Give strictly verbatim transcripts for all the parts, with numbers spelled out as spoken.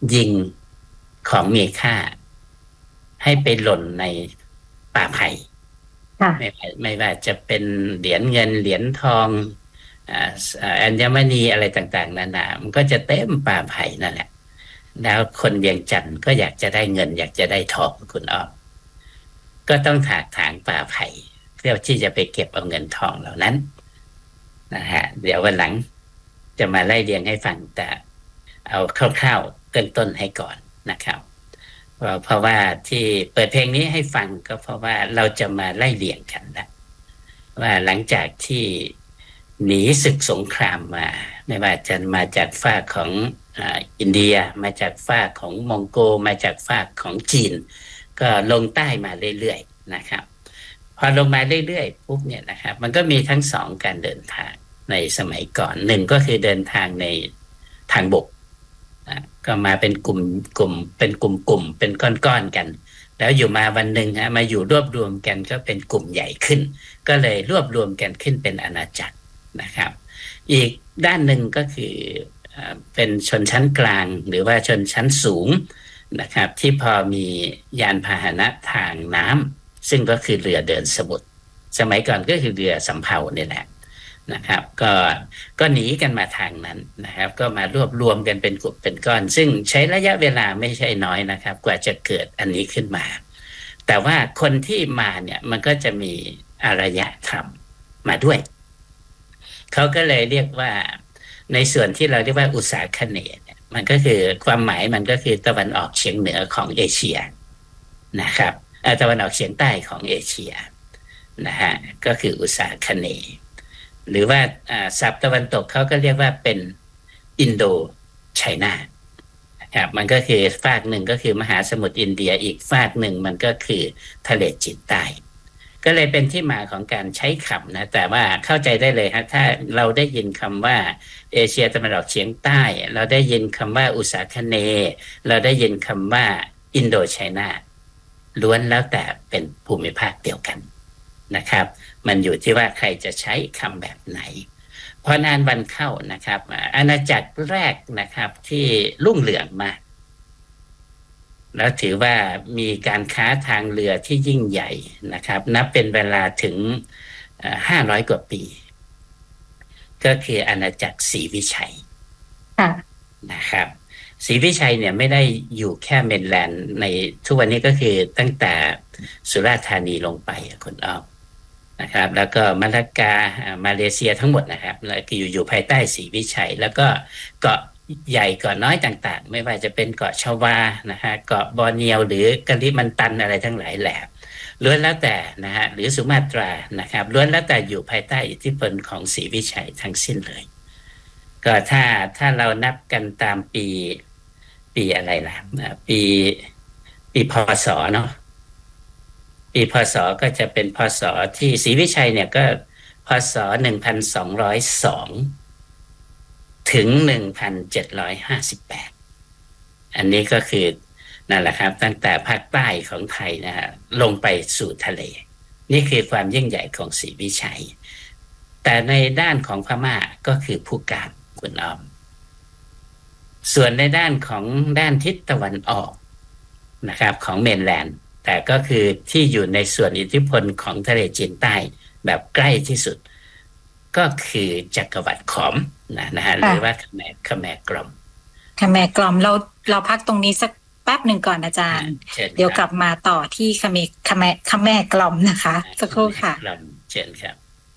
ยิงของมีค่าให้ไปหล่นในป่าไผ่ไม่ไม่ว่าจะเป็นเหรียญเงินเหรียญทองอัญมณีอะไรต่างๆนานามันก็จะเต็มป่าไผ่นั่นแหละแล้วคนเวียงจันทร์ก็อยากจะได้เงินอยากจะได้ทองคุณอ้อมก็ต้องถากถางป่าไผ่เพื่อที่จะไปเก็บเอาเงินทองเหล่านั้นนะฮะเดี๋ยววันหลังจะมาไล่เรียงให้ฟังแต่เอาคร่าวๆเริ่มต้นให้ก่อนนะครับเพราะว่าที่เปิดเพลงนี้ให้ฟังก็เพราะว่าเราจะมาไล่เรียงกันนะว่าหลังจากที่หนีศึกสงครามมาไม่ว่าจะมาจากฝั่งของอ่าอินเดียมาจากฝั่งของมองโกมาจากฝั่งของจีนก็ลงใต้มาเรื่อยๆนะครับพอลงมาเรื่อยๆปุ๊บเนี่ยนะครับมันก็มีทั้งสองการเดินทางในสมัยก่อนหนึ่งก็คือเดินทางในทางบกก็มาเป็นกลุ่มกลุ่มเป็นกลุ่มกลุ่มเป็นก้อนๆกันแล้วอยู่มาวันหนึ่งฮะมาอยู่รวบรวมกันก็เป็นกลุ่มใหญ่ขึ้นก็เลยรวบรวมกันขึ้นเป็นอาณาจักรนะครับอีกด้านหนึ่งก็คือเป็นชนชั้นกลางหรือว่าชนชั้นสูงนะครับที่พอมียานพาหนะทางน้ำซึ่งก็คือเรือเดินสมุทรสมัยก่อนก็คือเรือสำเภาเนี่ยแหละนะครับก็ก็หนีกันมาทางนั้นนะครับก็มารวบรวมกันเป็นกลุ่มเป็นก้อนซึ่งใช้ระยะเวลาไม่ใช่น้อยนะครับกว่าจะเกิดอันนี้ขึ้นมาแต่ว่าคนที่มาเนี่ยมันก็จะมีอารยธรรมมาด้วยเขาก็เลยเรียกว่าในส่วนที่เราเรียกว่าอุษาคเนย์เนี่ยมันก็คือความหมายมันก็คือตะวันออกเฉียงเหนือของเอเชียนะครับตะวันออกเฉียงใต้ของเอเชียนะฮะก็คืออุษาคเนย์หรือว่าศัพท์ตะวันตกเขาก็เรียกว่าเป็นอินโดไชน่าครับมันก็คือฝากหนึ่งก็คือมหาสมุทรอินเดียอีกฝากหนึ่งมันก็คือทะเลจีนใต้ก็เลยเป็นที่มาของการใช้คำนะแต่ว่าเข้าใจได้เลยฮะถ้าเราได้ยินคำว่าเอเชียตะวันออกเฉียงใต้เราได้ยินคำว่าอุษาคเนย์เราได้ยินคำว่าอินโดไชน่าล้วนแล้วแต่เป็นภูมิภาคเดียวกันนะครับมันอยู่ที่ว่าใครจะใช้คำแบบไหนพอนานวันเข้านะครับอาณาจักรแรกนะครับที่รุ่งเรืองมากแล้วถือว่ามีการค้าทางเรือที่ยิ่งใหญ่นะครับนับเป็นเวลาถึงห้าร้อยกว่าปีก็คืออาณาจักรศรีวิชัยนะครับศรีวิชัยเนี่ยไม่ได้อยู่แค่เมนแลนด์ในทุกวันนี้ก็คือตั้งแต่สุราษฎร์ธานีลงไปคุณอ้อมนะครับแล้วก็มาลากามาเลเซียทั้งหมดนะครับแล้วก็อยู่อยู่ภายใต้ศรีวิชัยแล้วก็เกาะใหญ่เกาะน้อยต่างๆไม่ว่าจะเป็นเกาะชวานะฮะเกาะบอร์เนียวหรือกะลิมันตันอะไรทั้งหลายแหล่ล้วนแล้วแต่นะฮะหรือสุมาตรานะครับล้วนแล้วแต่อยู่ภายใต้อิทธิพลของศรีวิชัยทั้งสิ้นเลยก็ถ้าถ้าเรานับกันตามปีปีอะไรล่ะปีปีพศเนาะปีพศก็จะเป็นพศที่ศรีวิชัยเนี่ยก็พศหนึ่งพันสองร้อยสองถึงหนึ่งพันเจ็ดร้อยห้าสิบแปดอันนี้ก็คือนั่นแหละครับตั้งแต่ภาคใต้ของไทยนะฮะลงไปสู่ทะเลนี่คือความยิ่งใหญ่ของศรีวิชัยแต่ในด้านของพม่าก็คือผู้การคุณอ้อมส่วนในด้านของด้านทิศตะวันออกนะครับของเมนแลนด์แต่ก็คือที่อยู่ในส่วนอิทธิพลของทะเลจีนใต้แบบใกล้ที่สุดก็คือจักรวรรดิขอมนะนะฮะหรือว่าขแมขแมกลอมขแมกลอมเราเราพักตรงนี้สักแป๊บหนึ่งก่อนอาจารย์เดี๋ยวกลับมาต่อที่ขแมขแมขแมกลอมนะคะสักครู่ค่ะเชิญครับ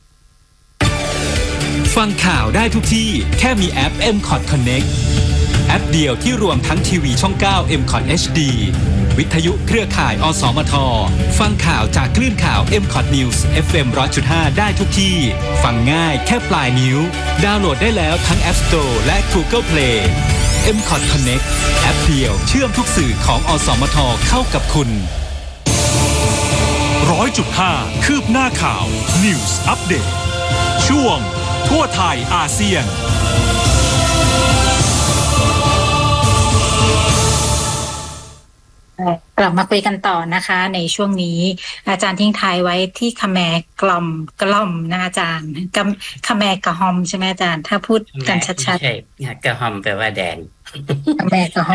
ฟังข่าวได้ทุกที่แค่มีแอป เอ็ม คอท Connect แอปเดียวที่รวมทั้งทีวีช่องเก้า เอ็ม คอท เอช ดี วิทยุเครือข่ายอสมทฟังข่าวจากคลื่นข่าว เอ็ม คอท News เอฟ เอ็ม หนึ่งร้อยจุดห้า ได้ทุกที่ฟังง่ายแค่ปลายนิ้วดาวน์โหลดได้แล้วทั้ง App Store และ Google Play เอ็ม คอท Connect แอปเดียวเชื่อมทุกสื่อของอสมทเข้ากับคุณ หนึ่งร้อยจุดห้า คืบหน้าข่าว News Update ช่วงทั่วไทยอาเซียนกลับมาคุยกันต่อนะคะในช่วงนี้อาจารย์ทิ้งท้ายไว้ที่ขแมกล่อมกล่อมนะอาจารย์ขแมกระหอมใช่ไหมอาจารย์ถ้าพูดกันชัดๆใช่กระหอมแปลว่าแดงขแมกระหอม